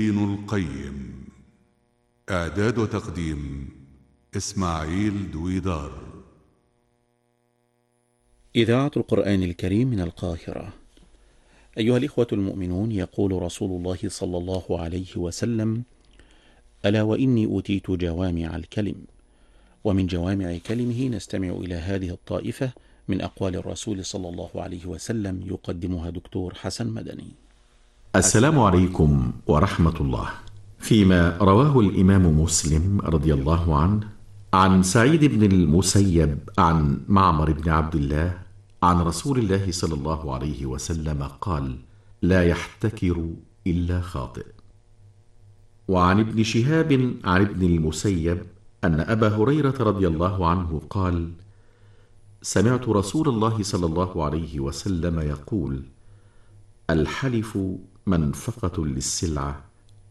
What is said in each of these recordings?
ابن القيم. إعداد وتقديم إسماعيل دويدار. إذاعة القرآن الكريم من القاهرة. أيها الإخوة المؤمنون، يقول رسول الله صلى الله عليه وسلم: ألا وإني أوتيت جوامع الكلم. ومن جوامع كلمه نستمع إلى هذه الطائفة من أقوال الرسول صلى الله عليه وسلم، يقدمها دكتور حسن مدني. السلام عليكم ورحمة الله. فيما رواه الإمام مسلم رضي الله عنه عن سعيد بن المسيب عن معمر بن عبد الله عن رسول الله صلى الله عليه وسلم قال: لا يحتكر إلا خاطئ. وعن ابن شهاب عن ابن المسيب أن أبا هريرة رضي الله عنه قال: سمعت رسول الله صلى الله عليه وسلم يقول: الحلف منفقة للسلعة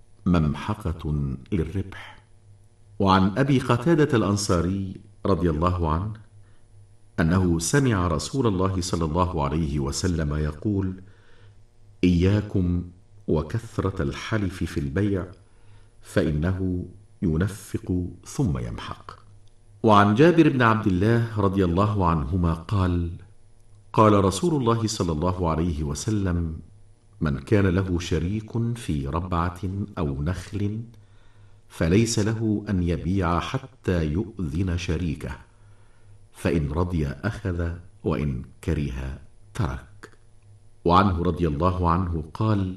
ممحقة للربح. وعن أبي قتادة الأنصاري رضي الله عنه أنه سمع رسول الله صلى الله عليه وسلم يقول: إياكم وكثرة الحلف في البيع فإنه ينفق ثم يمحق. وعن جابر بن عبد الله رضي الله عنهما قال: قال رسول الله صلى الله عليه وسلم: من كان له شريك في ربعة أو نخل فليس له أن يبيع حتى يؤذن شريكه، فإن رضي أخذ وإن كره ترك. وعنه رضي الله عنه قال: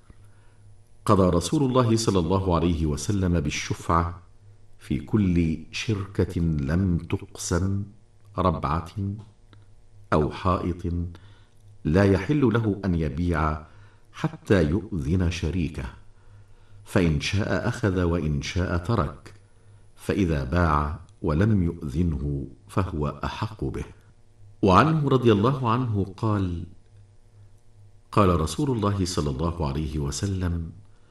قضى رسول الله صلى الله عليه وسلم بالشفعة في كل شركة لم تقسم ربعة أو حائط لا يحل له أن يبيع حتى يؤذن شريكه، فإن شاء أخذ وإن شاء ترك، فإذا باع ولم يؤذنه فهو أحق به. وعنه رضي الله عنه قال: قال رسول الله صلى الله عليه وسلم: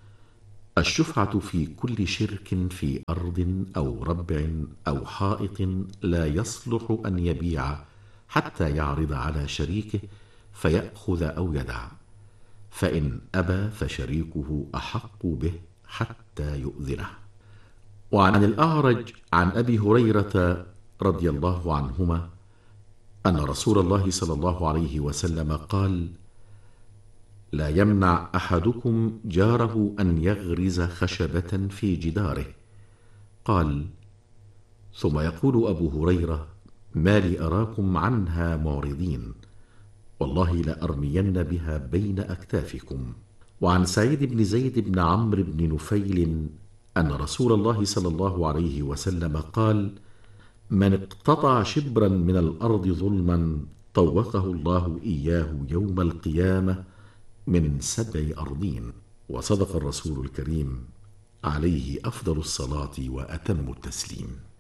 الشفعة في كل شرك في أرض أو ربع أو حائط لا يصلح أن يبيع حتى يعرض على شريكه فيأخذ أو يدع، فإن أبى فشريكه أحق به حتى يؤذنه. وعن الأعرج عن أبي هريرة رضي الله عنهما أن رسول الله صلى الله عليه وسلم قال: لا يمنع أحدكم جاره أن يغرز خشبة في جداره. قال: ثم يقول أبو هريرة: ما لي أراكم عنها معرضين، والله لأرمين بها بين أكتافكم. وعن سعيد بن زيد بن عمرو بن نفيل أن رسول الله صلى الله عليه وسلم قال: من اقتطع شبرا من الأرض ظلما طوقه الله إياه يوم القيامة من 7 أرضين. وصدق الرسول الكريم عليه أفضل الصلاة وأتم التسليم.